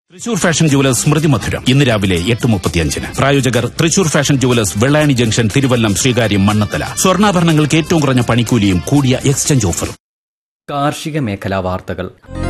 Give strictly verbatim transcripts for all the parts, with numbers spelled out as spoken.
Thrissur fashion jewellers സ്മൃതി മധുരം ഇന്ന് രാവിലെ എട്ട് മുപ്പത്തിയഞ്ചിന്. പ്രായോജകർ Thrissur fashion jewellers, Vellayani junction, Thiruvallam, Sreekaryam, Mannathala. സ്വർണ്ണാഭരണങ്ങൾക്ക് ഏറ്റവും കുറഞ്ഞ പണിക്കൂലിയും കൂടിയ എക്സ്ചേഞ്ച് ഓഫറും. കാർഷിക മേഖലാ വാർത്തകൾ.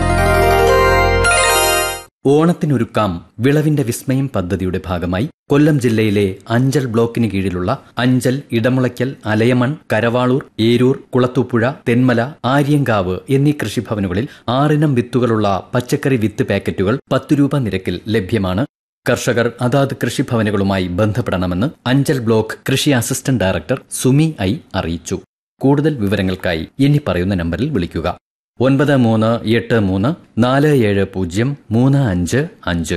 ഓണത്തിനൊരുക്കാം വിളവിന്റെ വിസ്മയം പദ്ധതിയുടെ ഭാഗമായി കൊല്ലം ജില്ലയിലെ അഞ്ചൽ ബ്ലോക്കിന് കീഴിലുള്ള അഞ്ചൽ, ഇടമുളയ്ക്കൽ, അലയമൺ, കരവാളൂർ, ഏരൂർ, കുളത്തൂപ്പുഴ, തെന്മല, ആര്യങ്കാവ് എന്നീ കൃഷിഭവനുകളിൽ ആറിനം വിത്തുകളുള്ള പച്ചക്കറി വിത്ത് പാക്കറ്റുകൾ പത്ത് രൂപ നിരക്കിൽ ലഭ്യമാണ്. കർഷകർ അതാത് കൃഷിഭവനുകളുമായി ബന്ധപ്പെടണമെന്ന് അഞ്ചൽ ബ്ലോക്ക് കൃഷി അസിസ്റ്റന്റ് ഡയറക്ടർ സുമി ഐ അറിയിച്ചു. കൂടുതൽ വിവരങ്ങൾക്കായി ഇനി പറയുന്ന നമ്പറിൽ വിളിക്കുക: ഒൻപത് മൂന്ന് എട്ട് മൂന്ന് നാല് ഏഴ് പൂജ്യം മൂന്ന് അഞ്ച് അഞ്ച്.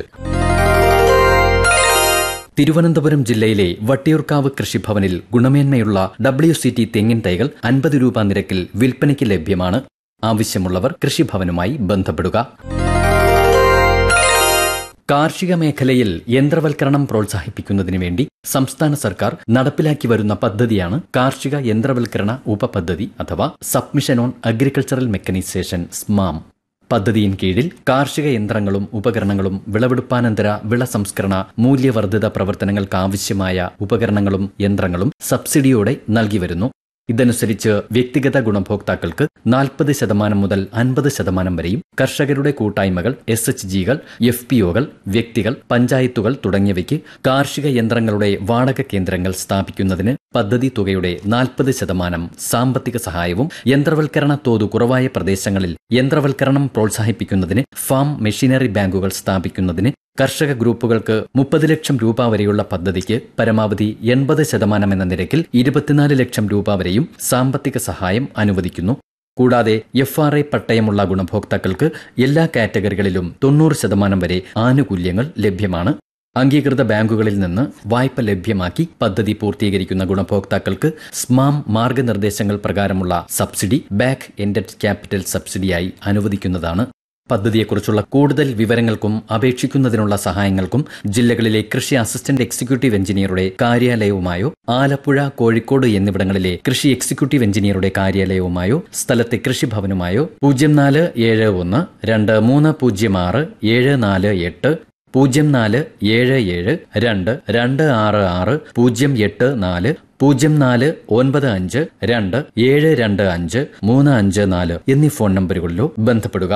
തിരുവനന്തപുരം ജില്ലയിലെ വട്ടിയൂർക്കാവ് കൃഷിഭവനിൽ ഗുണമേന്മയുള്ള ഡബ്ല്യു സി ടി തെങ്ങിൻ തൈകൾ അൻപത് രൂപ നിരക്കിൽ വിൽപ്പനയ്ക്ക് ലഭ്യമാണ്. ആവശ്യമുള്ളവർ കൃഷിഭവനുമായി ബന്ധപ്പെടുക. കാർഷിക മേഖലയിൽ യന്ത്രവൽക്കരണം പ്രോത്സാഹിപ്പിക്കുന്നതിനു വേണ്ടി സംസ്ഥാന സർക്കാർ നടപ്പിലാക്കി വരുന്ന പദ്ധതിയാണ് കാർഷിക യന്ത്രവൽക്കരണ ഉപപദ്ധതി അഥവാ സബ്മിഷൻ ഓൺ അഗ്രികൾച്ചറൽ മെക്കനൈസേഷൻ സ്മാം. പദ്ധതിയിൻ കീഴിൽ കാർഷിക യന്ത്രങ്ങളും ഉപകരണങ്ങളും വിളവെടുപ്പാനന്തര വിള സംസ്കരണ മൂല്യവർദ്ധിത പ്രവർത്തനങ്ങൾക്കാവശ്യമായ ഉപകരണങ്ങളും യന്ത്രങ്ങളും സബ്സിഡിയോടെ നൽകി വരുന്നു. ഇതനുസരിച്ച് വ്യക്തിഗത ഗുണഭോക്താക്കൾക്ക് നാൽപ്പത് ശതമാനം മുതൽ അൻപത് ശതമാനം വരെയും, കർഷകരുടെ കൂട്ടായ്മകൾ, എസ് എച്ച് ജികൾ, എഫ് പി ഒകൾ, വ്യക്തികൾ, പഞ്ചായത്തുകൾ തുടങ്ങിയവയ്ക്ക് കാർഷിക യന്ത്രങ്ങളുടെ വാടക കേന്ദ്രങ്ങൾ സ്ഥാപിക്കുന്നതിന് പദ്ധതി തുകയുടെ നാൽപ്പത് ശതമാനം സാമ്പത്തിക സഹായവും, യന്ത്രവൽക്കരണ തോത് കുറവായ പ്രദേശങ്ങളിൽ യന്ത്രവൽക്കരണം പ്രോത്സാഹിപ്പിക്കുന്നതിന് ഫാം മെഷീനറി ബാങ്കുകൾ സ്ഥാപിക്കുന്നതിന് കർഷക ഗ്രൂപ്പുകൾക്ക് മുപ്പത് ലക്ഷം രൂപ വരെയുള്ള പദ്ധതിക്ക് പരമാവധി എൺപത് ശതമാനം എന്ന നിരക്കിൽ ഇരുപത്തിനാല് ലക്ഷം രൂപ വരെയും സാമ്പത്തിക സഹായം അനുവദിക്കുന്നു. കൂടാതെ എഫ് ആർ ഐ പട്ടയമുള്ള ഗുണഭോക്താക്കൾക്ക് എല്ലാ കാറ്റഗറികളിലും തൊണ്ണൂറ് ശതമാനം വരെ ആനുകൂല്യങ്ങൾ ലഭ്യമാണ്. അംഗീകൃത ബാങ്കുകളിൽ നിന്ന് വായ്പ ലഭ്യമാക്കി പദ്ധതി പൂർത്തീകരിക്കുന്ന ഗുണഭോക്താക്കൾക്ക് സ്മാം മാർഗനിർദ്ദേശങ്ങൾ പ്രകാരമുള്ള സബ്സിഡി ബാക്ക് എൻഡഡ് ക്യാപിറ്റൽ സബ്സിഡിയായി അനുവദിക്കുന്നതാണ്. പദ്ധതിയെക്കുറിച്ചുള്ള കൂടുതൽ വിവരങ്ങൾക്കും അപേക്ഷിക്കുന്നതിനുള്ള സഹായങ്ങൾക്കും ജില്ലകളിലെ കൃഷി അസിസ്റ്റന്റ് എക്സിക്യൂട്ടീവ് എഞ്ചിനീയറുടെ കാര്യാലയവുമായോ ആലപ്പുഴ, കോഴിക്കോട് എന്നിവിടങ്ങളിലെ കൃഷി എക്സിക്യൂട്ടീവ് എഞ്ചിനീയറുടെ കാര്യാലയവുമായോ സ്ഥലത്തെ കൃഷിഭവനുമായോ പൂജ്യം നാല് ഏഴ് ഒന്ന് രണ്ട് മൂന്ന് പൂജ്യം ആറ് ഏഴ് നാല് എട്ട്, പൂജ്യം നാല് ഏഴ് ഏഴ് രണ്ട് രണ്ട് ആറ് ആറ് പൂജ്യം എട്ട് നാല്, പൂജ്യം നാല് ഒൻപത് അഞ്ച് രണ്ട് ഏഴ് രണ്ട് അഞ്ച് മൂന്ന് അഞ്ച് നാല് എന്നീ ഫോൺ നമ്പറുകളിലോ ബന്ധപ്പെടുക.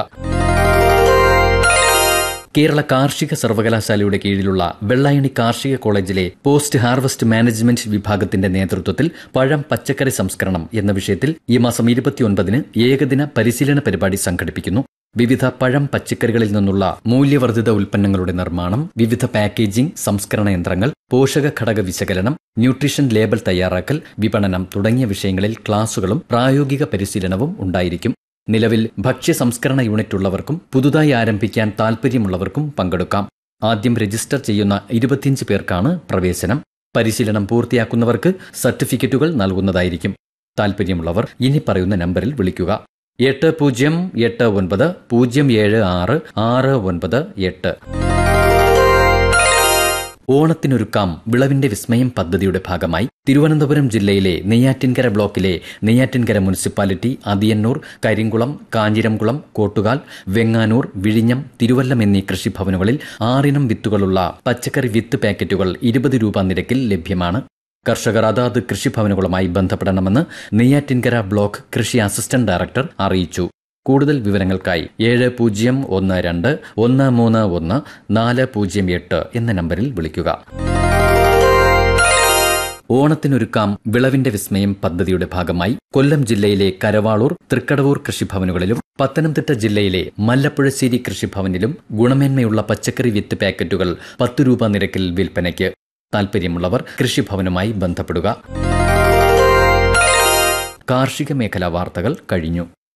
കേരള കാർഷിക സർവകലാശാലയുടെ കീഴിലുള്ള വെള്ളായണി കാർഷിക കോളേജിലെ പോസ്റ്റ് ഹാർവസ്റ്റ് മാനേജ്മെന്റ് വിഭാഗത്തിന്റെ നേതൃത്വത്തിൽ പഴം പച്ചക്കറി സംസ്കരണം എന്ന വിഷയത്തിൽ ഈ മാസം ഇരുപത്തിയൊൻപതിന് ഏകദിന പരിശീലന പരിപാടി സംഘടിപ്പിക്കുന്നു. വിവിധ പഴം പച്ചക്കറികളിൽ നിന്നുള്ള മൂല്യവർദ്ധിത ഉൽപ്പന്നങ്ങളുടെ നിർമ്മാണം, വിവിധ പാക്കേജിംഗ്, സംസ്കരണ യന്ത്രങ്ങൾ, പോഷക ഘടക വിശകലനം, ന്യൂട്രീഷൻ ലേബൽ തയ്യാറാക്കൽ, വിപണനം തുടങ്ങിയ വിഷയങ്ങളിൽ ക്ലാസുകളും പ്രായോഗിക പരിശീലനവും ഉണ്ടായിരിക്കും. നിലവിൽ ഭക്ഷ്യ സംസ്കരണ യൂണിറ്റ് ഉള്ളവർക്കും പുതുതായി ആരംഭിക്കാൻ താൽപര്യമുള്ളവർക്കും പങ്കെടുക്കാം. ആദ്യം രജിസ്റ്റർ ചെയ്യുന്ന ഇരുപത്തിയഞ്ച് പേർക്കാണ് പ്രവേശനം. പരിശീലനം പൂർത്തിയാക്കുന്നവർക്ക് സർട്ടിഫിക്കറ്റുകൾ നൽകുന്നതായിരിക്കും. താൽപര്യമുള്ളവർ ഇനി പറയുന്ന നമ്പറിൽ വിളിക്കുക: എട്ട് പൂജ്യം എട്ട് ഒൻപത് പൂജ്യം ഏഴ് ആറ് ആറ് ഒൻപത് എട്ട്. ഓണത്തിനൊരുക്കാം വിളവിന്റെ വിസ്മയം പദ്ധതിയുടെ ഭാഗമായി തിരുവനന്തപുരം ജില്ലയിലെ നെയ്യാറ്റിൻകര ബ്ലോക്കിലെ നെയ്യാറ്റിൻകര മുനിസിപ്പാലിറ്റി, അതിയന്നൂർ, കരിങ്കുളം, കാഞ്ഞിരംകുളം, കോട്ടുകാൽ, വെങ്ങാനൂർ, വിഴിഞ്ഞം, തിരുവല്ലം എന്നീ കൃഷിഭവനുകളിൽ ആറിനം വിത്തുകളുള്ള പച്ചക്കറി വിത്ത് പാക്കറ്റുകൾ ഇരുപത് രൂപ നിരക്കിൽ ലഭ്യമാണ്. കർഷകർ അതാത് കൃഷിഭവനുകളുമായി ബന്ധപ്പെടണമെന്ന് നെയ്യാറ്റിൻകര ബ്ലോക്ക് കൃഷി അസിസ്റ്റന്റ് ഡയറക്ടർ അറിയിച്ചു. കൂടുതൽ വിവരങ്ങൾക്കായി ഏഴ് പൂജ്യം ഒന്ന് രണ്ട് ഒന്ന് മൂന്ന് ഒന്ന് നാല് പൂജ്യം എട്ട് എന്ന നമ്പറിൽ വിളിക്കുക. ഓണത്തിനൊരുക്കാം വിളവിന്റെ വിസ്മയം പദ്ധതിയുടെ ഭാഗമായി കൊല്ലം ജില്ലയിലെ കരവാളൂർ, തൃക്കടവൂർ കൃഷിഭവനുകളിലും പത്തനംതിട്ട ജില്ലയിലെ മല്ലപ്പുഴശ്ശേരി കൃഷിഭവനിലും ഗുണമേന്മയുള്ള പച്ചക്കറി വിത്ത് പാക്കറ്റുകൾ പത്ത് രൂപ നിരക്കിൽ വിൽപ്പനയ്ക്ക്. താൽപര്യമുള്ളവർ കൃഷിഭവനുമായി ബന്ധപ്പെടുക. കാർഷിക മേഖലാ വാർത്തകൾ കഴിഞ്ഞു.